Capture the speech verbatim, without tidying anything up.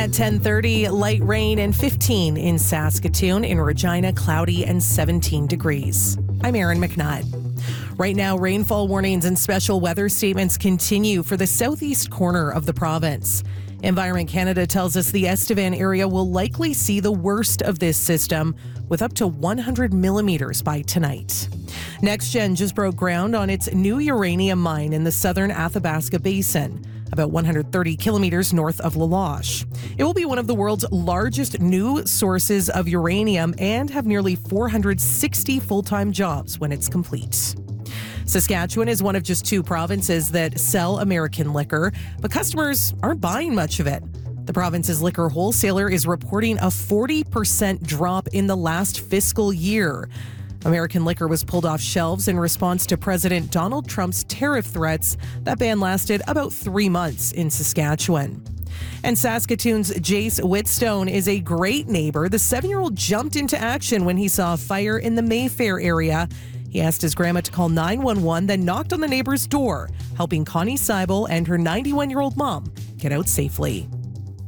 At ten thirty, light rain and fifteen in Saskatoon. In Regina, cloudy and seventeen degrees. I'm Erin McNutt. Right now, rainfall warnings and special weather statements continue for the southeast corner of the province. Environment Canada tells us the Estevan area will likely see the worst of this system, with up to one hundred millimeters by tonight. NextGen just broke ground on its new uranium mine in the southern Athabasca Basin, about one hundred thirty kilometers north of La Loche. It will be one of the world's largest new sources of uranium and have nearly four hundred sixty full-time jobs when it's complete. Saskatchewan is one of just two provinces that sell American liquor, but customers aren't buying much of it. The province's liquor wholesaler is reporting a forty percent drop in the last fiscal year. American liquor was pulled off shelves in response to President Donald Trump's tariff threats. That ban lasted about three months in Saskatchewan. And Saskatoon's Jace Whitstone is a great neighbor. The seven-year-old jumped into action when he saw a fire in the Mayfair area. He asked his grandma to call nine one one, then knocked on the neighbor's door, helping Connie Seibel and her ninety-one-year-old mom get out safely.